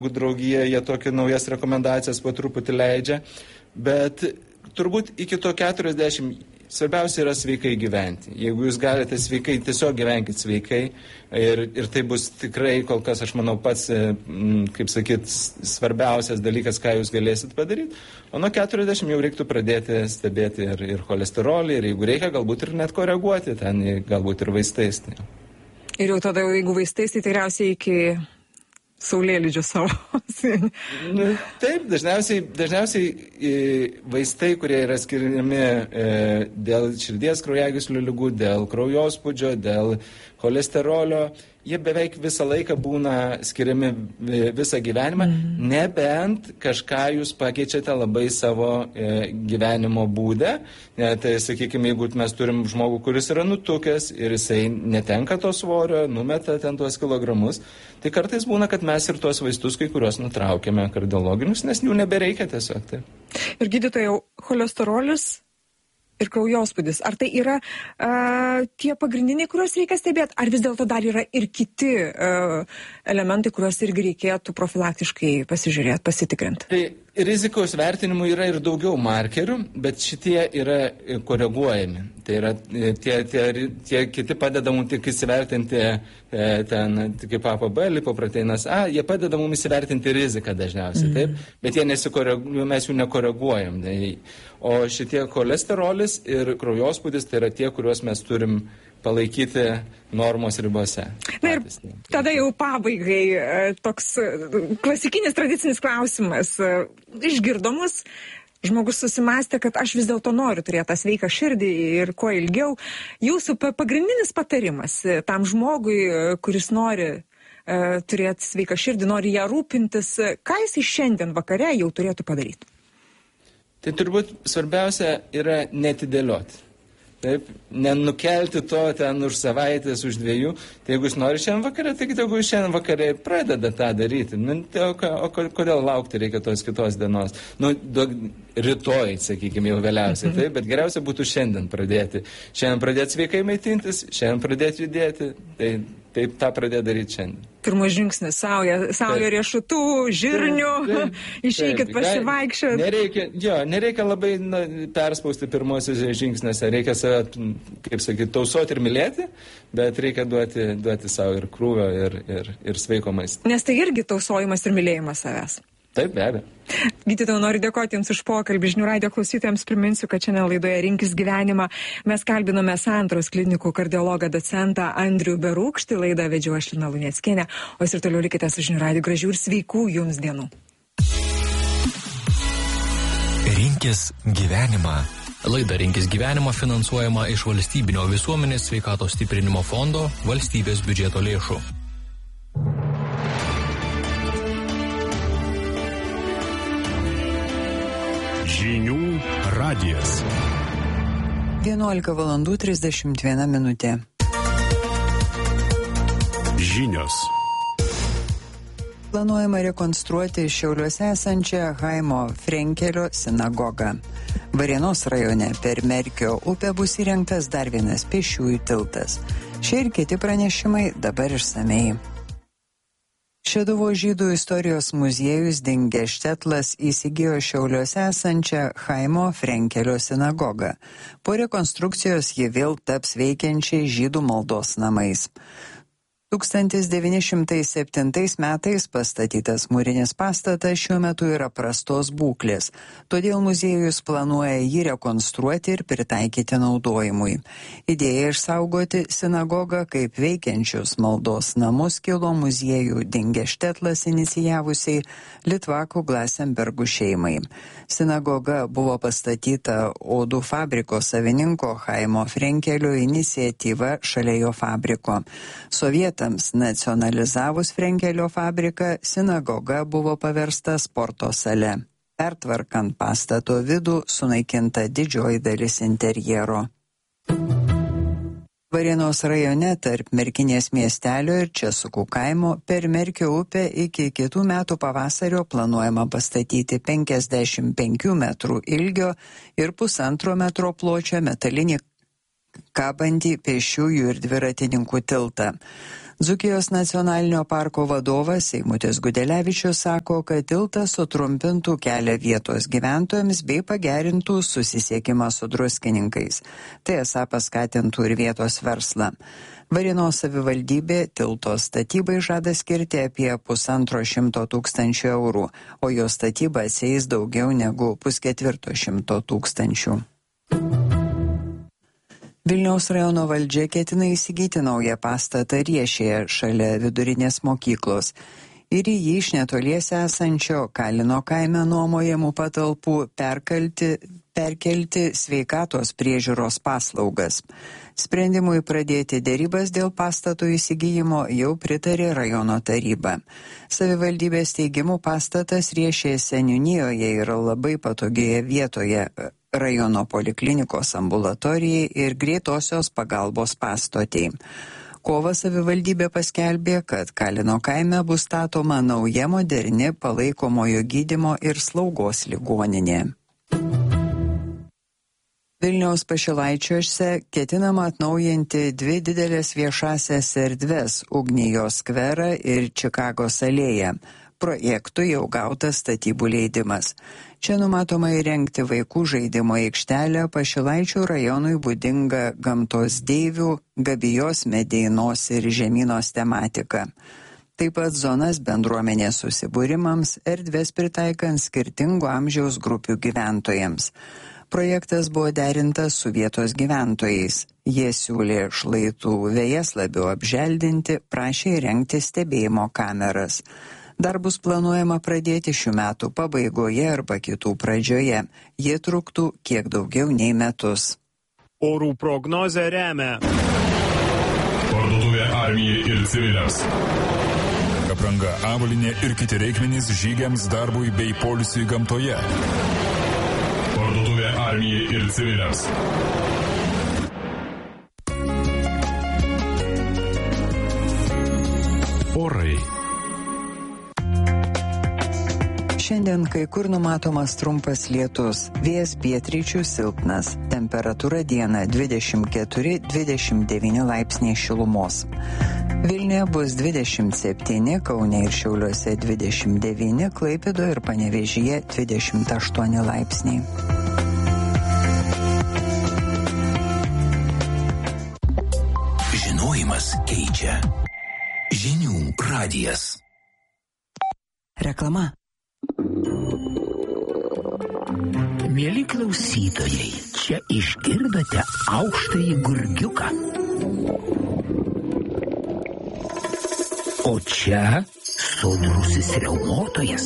draugija, jie tokias naujas rekomendacijas po truputį leidžia, bet turbūt iki to 40 svarbiausia yra sveikai gyventi. Jeigu jūs galite sveikai, tiesiog gyvenkit sveikai ir tai bus tikrai kol kas, aš manau, pats, kaip sakyt, svarbiausias dalykas, ką jūs galėsit padaryti. O nuo 40 jau reiktų pradėti stebėti ir cholesterolį, ir jeigu reikia, galbūt ir net koreguoti ten, galbūt ir vaistais. Tai. Ir jau tada, jeigu vaistais, tai tikriausiai iki saulėlydžio savo. Taip, dažniausiai vaistai, kurie yra skiriami dėl širdies kraujagyslių ligų, dėl kraujospūdžio, dėl cholesterolio, jie beveik visą laiką būna skiriami visą gyvenimą, nebent kažką jūs pakeičiate labai savo gyvenimo būdą. Tai, sakykime, jeigu mes turim žmogų, kuris yra nutukęs ir jisai netenka to svorio, numeta ten tuos kilogramus, tai kartais būna, kad mes ir tuos vaistus kai kuriuos nutraukiame kardiologinius, nes jų nebereikia tiesiog. Taip. Ir gydytojau, cholesterolis ir kraujospūdis, ar tai yra tie pagrindiniai, kuriuos reikia stebėti, ar vis dėlto dar yra ir kiti elementai, kuriuos irgi reikėtų profilaktiškai pasižiūrėti, pasitikrinti? Tai rizikos vertinimų yra ir daugiau markerių, bet šitie yra koreguojami. Tai yra tie kiti padeda mums tik įsivertinti ten, kaip ApoB, lipoproteinas A, jie padeda mums įsivertinti riziką dažniausiai, taip, bet mes jų nekoreguojam. O šitie cholesterolis ir kraujospūdis tai yra tie, kuriuos mes turim palaikyti normos ribose. Na ir tada jau pabaigai toks klasikinis tradicinis klausimas. Išgirdomus, žmogus susimastė, kad aš vis dėlto noriu turėti tą sveiką širdį ir kuo ilgiau. Jūsų pagrindinis patarimas tam žmogui, kuris nori turėti sveiką širdį, nori ją rūpintis, ką jis šiandien vakare jau turėtų padaryti? Tai turbūt svarbiausia yra netidėlioti. Taip, nenukelti to ten už savaitės, už 2. Tai jeigu jis nori šiandien vakare, tai jeigu jis šiandien vakare pradeda tą daryti. O kodėl laukti reikia tos kitos dienos? Rytoj, sakykime, jau vėliausiai. Taip, bet geriausia būtų šiandien pradėti. Šiandien pradėti sveikai maitintis, šiandien pradėti judėti. Taip tą pradėti daryti šiandien. Pirmas žingsnis saulė riešutų, žirnių, išeikit pasivaikščioti. Nereikia labai perspausti pirmosiuose žingsniuose, reikia save, kaip sakyti, tausoti ir mylėti, bet reikia duoti savo ir krūvio, ir sveiko maisto. Nes tai irgi tausojimas ir mylėjimas savęs. Taip, be abejo. Gydytojau, noriu dėkoti Jums už pokalbį. Žinių radijo klausytojams priminsiu, kad šiandien laidoje Rinkis gyvenimą mes kalbinome Santaros klinikų kardiologą docentą Andrių Berūkštį. Laidą vedžiau aš Lina Luneckienė. O jūs ir toliau likite su Žinių radiju. Gražių ir sveikų Jums dienų. Rinkis gyvenimą. Laida Rinkis gyvenimą finansuojama iš Valstybinio visuomenės sveikatos stiprinimo fondo valstybės biudžeto lėšų. Žinių radijas. 11:31. Žinios. Planuojama rekonstruoti Šiauliuose esančią Chaimo Frenkelio sinagogą. Varėnos rajone per Merkio upę bus įrengtas dar vienas pėsčiųjų tiltas. Šie ir kiti pranešimai dabar išsamei. Šeduvos žydų istorijos muziejus dingęs Štetlas įsigijo Šiauliuose esančią Chaimo Frenkelio sinagogą. Po rekonstrukcijos ji vėl taps veikiančiai žydų maldos namais. 1907 metais pastatytas mūrinis pastatas šiuo metu yra prastos būklės, todėl muziejus planuoja jį rekonstruoti ir pritaikyti naudojimui. Idėja išsaugoti sinagogą kaip veikiančius maldos namus kilo muziejų dingęs Štetlas inicijavusiai Litvakų Glasenbergų šeimai. Sinagoga buvo pastatyta odų fabriko savininko Chaimo Frenkelio iniciatyva šalia jo fabriko. Sovietams nacionalizavus Frenkelio fabriką, sinagoga buvo paversta sporto sale. Pertvarkant pastato vidų sunaikinta didžioji dalis interjero. Varėnos rajone tarp Merkinės miestelio ir Česukų kaimo per Merkio upę iki kitų metų pavasario planuojama pastatyti 55 metrų ilgio ir 1,5 metro pločio metalinį kabantį pėsčiųjų ir dviratininkų tiltą. Dzūkijos nacionalinio parko vadovas Eimutis Gudelevičius sako, kad tiltas sutrumpintų kelią vietos gyventojams bei pagerintų susisiekimą su druskininkais. Tai esą paskatintų ir vietos verslą. Varėnos savivaldybė tilto statybai žada skirti apie 150 tūkstančių eurų, o jo statyba atsieis daugiau negu 150 tūkstančių. Vilniaus rajono valdžia ketina įsigyti naują pastatą Riešėje šalia vidurinės mokyklos ir į jį iš netoliese esančio Kalino kaime nuomojamų patalpų perkelti sveikatos priežiūros paslaugas. Sprendimui pradėti derybas dėl pastato įsigijimo jau pritarė rajono taryba. Savivaldybės teigimu pastatas Riešėje seniūnijoje yra labai patogioje vietoje rajono poliklinikos ambulatorijai ir greitosios pagalbos pastotei. Kovą savivaldybė paskelbė, kad Kalino kaime bus statoma nauja moderni palaikomojo gydymo ir slaugos ligoninė. Vilniaus Pašilaičiuose ketinama atnaujinti 2 didelės viešasias erdves – Ugnijos skverą ir Čikagos alėją. Projektui jau gautas statybų leidimas. Čia numatoma įrengti vaikų žaidimo aikštelę Pašilaičių rajonui būdinga gamtos deivių, Gabijos, Medeinos ir Žemynos tematika. Taip pat zonas bendruomenės susibūrimams, erdvės pritaikant skirtingų amžiaus grupių gyventojams. Projektas buvo derintas su vietos gyventojais. Jie siūlė šlaitų vejas labiau apželdinti, prašė įrengti stebėjimo kameras. Darbus planuojama pradėti šių metų pabaigoje arba kitų pradžioje. Jie truktų kiek daugiau nei metus. Orų prognozę remia parduotuvė Armijai ir civiliams. Apranga, avalynė ir kiti reikmenys žygiams, darbui bei poilsiui gamtoje. Parduotuvė Armijai ir civiliams. Orai. Šiandien kai kur numatomas trumpas lietus, vėjas pietryčių silpnas, temperatūra dieną 24-29 laipsniai šilumos. Vilniuje bus 27, Kaune ir Šiauliuose 29, Klaipėdoje ir Panevėžyje 28 laipsniai. Žinojimas keičia. Žinių radijas. Reklama. Mieli klausytojai, čia išgirdote aukštąjį gurgiuką. O čia sodrusis riaumotojas.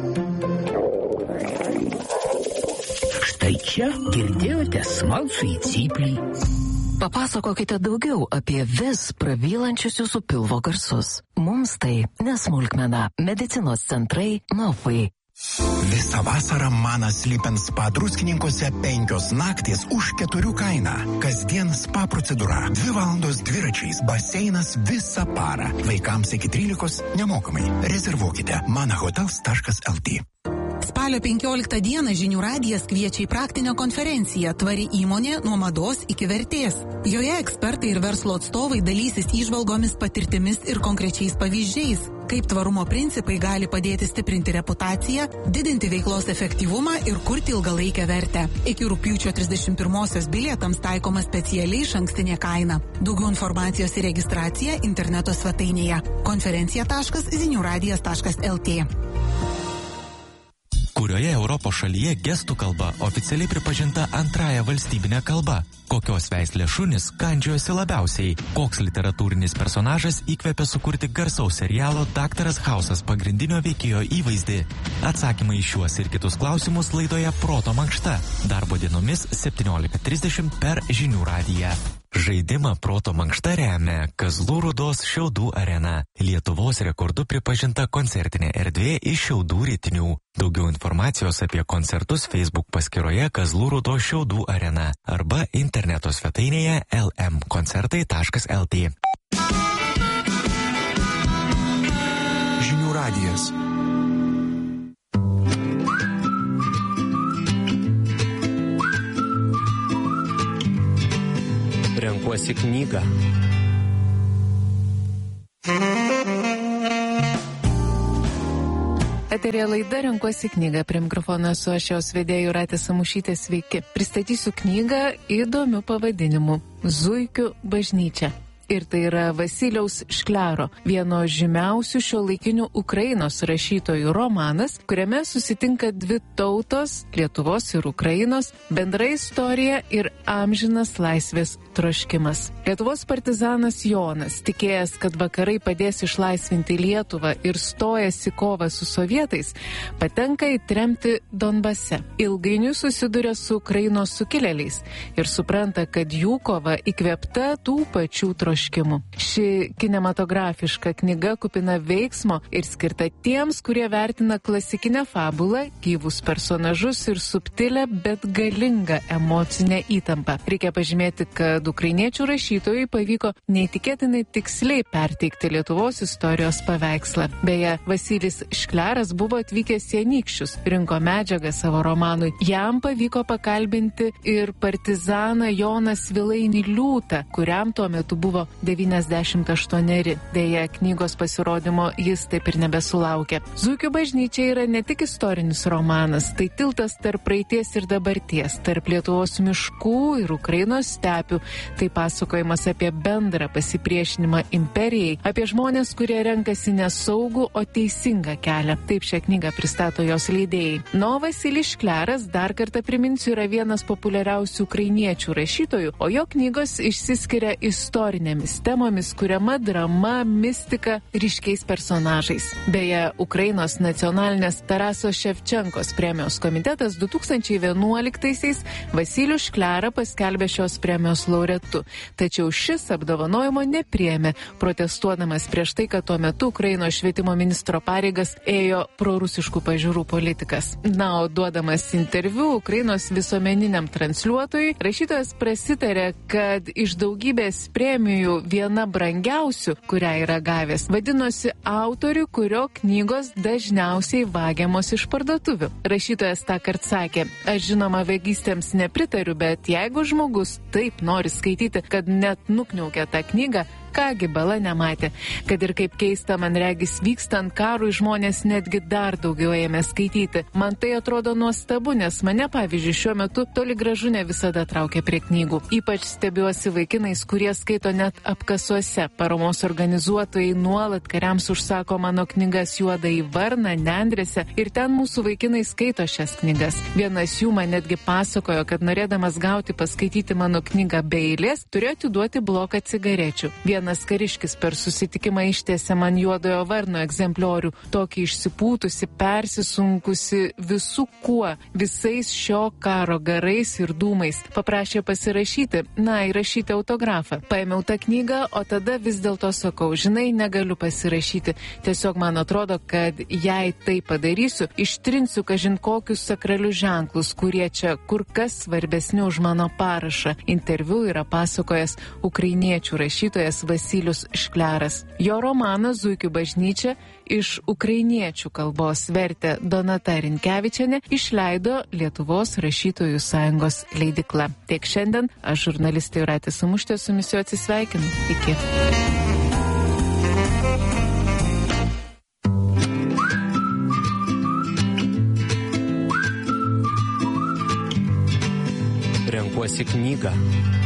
Štai čia girdėjote smalsųjį cyplį. Papasakokite daugiau apie vis prabylančius jūsų pilvo garsus. Mums tai nesmulkmena. Medicinos centrai Nofai. Visą vasarą Manas Sleep & Spa druskininkuose 5 naktys už 4 kainą. Kasdien spa procedūra. 2 valandos dviračiais, baseinas visą parą. Vaikams iki 13 nemokamai. Rezervuokite manahotels.lt. Spalio 15 dieną Žinių radijas kviečia į praktinę konferenciją Tvari įmonė nuo mados iki vertės. Joje ekspertai ir verslo atstovai dalysis įžvalgomis, patirtimis ir konkrečiais pavyzdžiais, kaip tvarumo principai gali padėti stiprinti reputaciją, didinti veiklos efektyvumą ir kurti ilgalaikę vertę. Iki rugpjūčio 31-osios bilietams taikoma specialiai išankstinė kaina. Daugiau informacijos ir registracija interneto svetainėje konferencija.žiniųradijas.lt. Kurioje Europos šalyje gestų kalba oficialiai pripažinta antrąja valstybinė kalba? Kokios veislės šunys kandžiojosi labiausiai? Koks literatūrinis personažas įkvėpė sukurti garsaus serialo Daktaras Hausas pagrindinio veikėjo įvaizdį? Atsakymai į šiuos ir kitus klausimus laidoje Proto mankšta. Darbo dienomis 17:30 per Žinių radiją. Žaidimą Proto mankšta remia Kazlų Rūdos Šiaudų arena. Lietuvos rekordu pripažinta koncertinė erdvė iš Šiaudų Rytinių. Daugiau informacijos apie koncertus Facebook paskyroje Kazlų Rūdos Šiaudų arena arba interneto svetainėje lmkoncertai.lt. Žinių radijas. Renkuosi knygą. Eterė laida Renkuosi knygą. Prie mikrofono esu aš jos vedėja Jūratė Samušytė. Sveiki. Pristatysiu knygą įdomiu pavadinimu Zuikių bažnyčia. Ir tai yra Vasiliaus Šklero, vieno žymiausių šiuolaikinių Ukrainos rašytojų romanas, kuriame susitinka dvi tautos, Lietuvos ir Ukrainos, bendra istorija ir amžinas laisvės troškimas. Lietuvos partizanas Jonas, tikėjęs, kad vakarai padės išlaisvinti Lietuvą ir stojęs į kovą su sovietais, patenka į tremtį Donbase. Ilgainiui susiduria su Ukrainos sukilėliais ir supranta, kad jų kova įkvėpta tų pačių troškimų. Ši kinematografiška knyga kupina veiksmo ir skirta tiems, kurie vertina klasikinę fabulą, gyvus personažus ir subtilę, bet galingą emocinę įtampą. Reikia pažymėti, kad ukrainiečių rašytojai pavyko neįtikėtinai tiksliai perteikti Lietuvos istorijos paveikslą. Beje, Vasilis Škleras buvo atvykęs į Anykščius, rinko medžiagą savo romanui. Jam pavyko pakalbinti ir partizaną Joną Svilainį Liūtą, kuriam tuo metu buvo 98. Deja, knygos pasirodymo jis taip ir nebesulaukė. Zuikių bažnyčia yra ne tik istorinis romanas, tai tiltas tarp praeities ir dabarties, tarp Lietuvos miškų ir Ukrainos stepių. Tai pasakojimas apie bendrą pasipriešinimą imperijai, apie žmonės, kurie renkasi nesaugų, o teisingą kelią. Taip šią knygą pristato jos leidėjai. Vasilis Škleras, dar kartą priminsiu, yra vienas populiariausių ukrainiečių rašytojų, o jo knygos išsiskiria istorinėmis temomis, kuriama drama, mistika, ryškiais personažais. Beje, Ukrainos nacionalinės Taraso Ševčenkos premijos komitetas 2011-aisiais Vasilių Šklerą paskelbė šios premijos laureatu. Tačiau šis apdovanojimo nepriėmė, protestuodamas prieš tai, kad tuo metu Ukrainos švietimo ministro pareigas ėjo prorusiškų pažiūrų politikas. O duodamas interviu Ukrainos visuomeniniam transliuotojui, rašytojas prasitarė, kad iš daugybės premijų viena brangiausių, kurią yra gavęs, vadinosi autorių, kurio knygos dažniausiai vagiamos iš parduotuvių. Rašytojas tąkart sakė: aš žinoma vagystėms nepritariu, bet jeigu žmogus taip nori skaityti, kad net nukniaukia tą knygą, kągi bala nematė. Kad ir kaip keista, man regis, vykstant karui žmonės netgi dar daugiau ėmė skaityti. Man tai atrodo nuostabu, nes mane, pavyzdžiui, šiuo metu toli gražu ne visada traukia prie knygų. Ypač stebiuosi vaikinais, kurie skaito net apkasuose. Paramos organizuotojai nuolat kariams užsako mano knygas Juodąjį varną, Nendrėse, ir ten mūsų vaikinai skaito šias knygas. Vienas jų man netgi pasakojo, kad norėdamas gauti paskaityti mano knygą be eilės, turėjo atiduoti bloką cigarečių. Vienas kariškis per susitikimą ištiesė man Juodojo varno egzempliorių, tokį išsipūtusi, persisunkusi visų kuo, visais šio karo garais ir dūmais. Paprašė pasirašyti, įrašyti autografą. Paėmiau tą knygą, o tada vis dėlto sakau: žinai, negaliu pasirašyti. Tiesiog man atrodo, kad jei tai padarysiu, ištrinsiu kažin kokius sakralius ženklus, kurie čia kur kas svarbesni už mano parašą. Interviu yra pasakojęs ukrainiečių rašytojas Vasilius Škleras. Jo romaną Zuikių bažnyčia iš ukrainiečių kalbos vertė Donata Rinkevičienė, išleido Lietuvos rašytojų sąjungos leidykla. Tiek šiandien, aš žurnalistė Jūratė Samušytė su jumis atsisveikinu. Iki. Renkuosi knygą.